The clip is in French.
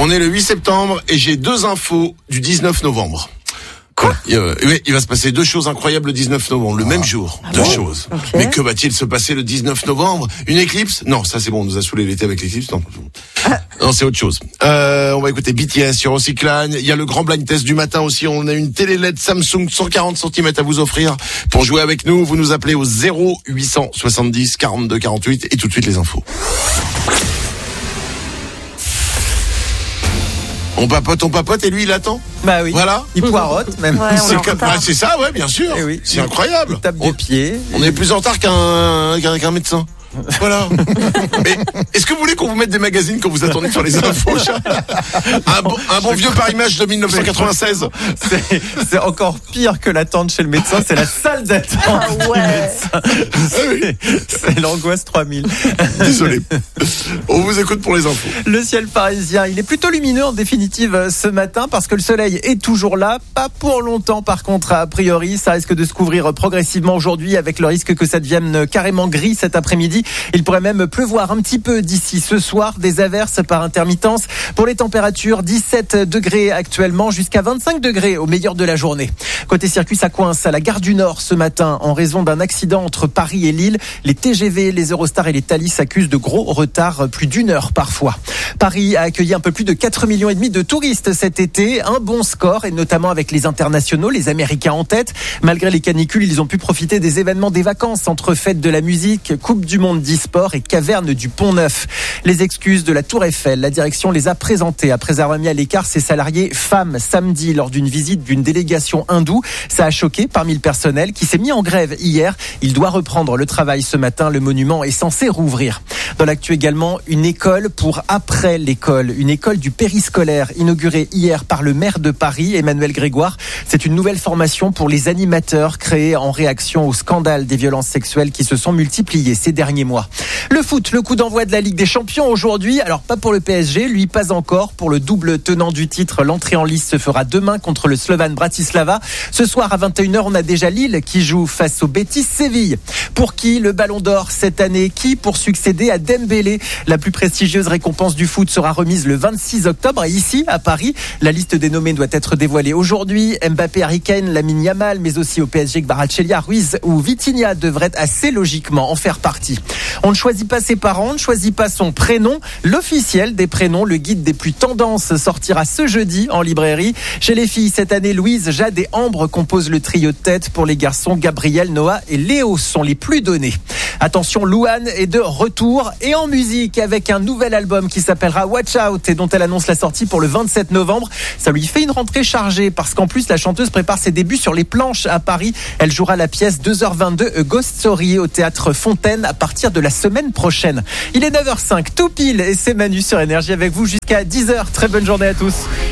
On est le 8 septembre et j'ai 2 infos du 19 novembre. Quoi ? Oui, il va se passer 2 choses incroyables le 19 novembre, le même jour. 2 choses. Okay. Mais que va-t-il se passer le 19 novembre ? Une éclipse ? Non, ça c'est bon, on nous a saoulé l'été avec l'éclipse. Non, c'est autre chose. On va écouter BTS sur Ocyclane. Il y a le grand blind test du matin aussi. On a une télé LED Samsung 140 cm à vous offrir. Pour jouer avec nous, vous nous appelez au 0870 42 48 et tout de suite les infos. On papote et lui il attend. Bah oui. Voilà. Il poirote même. Ouais, c'est ça, ouais, bien sûr. Eh oui. C'est incroyable. Il tape du pied. On est plus en retard qu'un médecin. Voilà. Mais est-ce que vous voulez qu'on vous mette des magazines quand vous attendez sur les infos, un bon vieux Paris-Match de 1996. C'est encore pire que l'attente chez le médecin, c'est la salle d'attente. Ah ouais. C'est l'angoisse 3000. Désolé. On vous écoute pour les infos. Le ciel parisien, il est plutôt lumineux en définitive ce matin parce que le soleil est toujours là, pas pour longtemps par contre a priori, ça risque de se couvrir progressivement aujourd'hui avec le risque que ça devienne carrément gris cet après-midi. Il pourrait même pleuvoir un petit peu d'ici ce soir, des averses par intermittence. Pour les températures, 17 degrés actuellement, jusqu'à 25 degrés au meilleur de la journée. Côté circuit, ça coince à la gare du Nord ce matin en raison d'un accident entre Paris et Lille. Les TGV, les Eurostar et les Thalys accusent de gros retards, plus d'1 heure parfois. Paris a accueilli un peu plus de 4,5 millions de touristes cet été, un bon score et notamment avec les internationaux, les Américains en tête. Malgré les canicules, ils ont pu profiter des événements des vacances entre fêtes de la musique, Coupe du Monde d'e-sport et caverne du Pont-Neuf. Les excuses de la Tour Eiffel, la direction les a présentées après avoir mis à l'écart ses salariés femmes samedi lors d'une visite d'une délégation hindoue. Ça a choqué parmi le personnel qui s'est mis en grève hier. Il doit reprendre le travail ce matin. Le monument est censé rouvrir. Dans l'actu également, une école pour après l'école. Une école du périscolaire inaugurée hier par le maire de Paris, Emmanuel Grégoire. C'est une nouvelle formation pour les animateurs créée en réaction au scandale des violences sexuelles qui se sont multipliées ces derniers mois. Le foot, le coup d'envoi de la Ligue des Champions aujourd'hui. Alors pas pour le PSG, lui pas encore. Pour le double tenant du titre, l'entrée en lice se fera demain contre le Slovan Bratislava. Ce soir à 21h, on a déjà Lille qui joue face au Betis Séville. Pour qui le Ballon d'Or cette année ? Qui pour succéder à Dembélé ? La plus prestigieuse récompense du foot sera remise le 26 octobre. Et ici, à Paris, la liste des nommés doit être dévoilée aujourd'hui. Mbappé, Harry Kane, Lamine Yamal, mais aussi au PSG, Kvaratskhelia, Ruiz ou Vitinha devraient assez logiquement en faire partie. On ne choisit pas ses parents, on ne choisit pas son prénom. L'officiel des prénoms, le guide des plus tendances, sortira ce jeudi en librairie. Chez les filles, cette année, Louise, Jade et Ambre composent le trio de tête. Pour les garçons, Gabriel, Noah et Léo sont les plus donnés. Attention, Louane est de retour et en musique avec un nouvel album qui s'appellera Watch Out et dont elle annonce la sortie pour le 27 novembre. Ça lui fait une rentrée chargée parce qu'en plus, la chanteuse prépare ses débuts sur les planches à Paris. Elle jouera la pièce 2h22 A Ghost Story au théâtre Fontaine à partir de la semaine prochaine. Il est 9h05, tout pile et c'est Manu sur Énergie avec vous jusqu'à 10h. Très bonne journée à tous.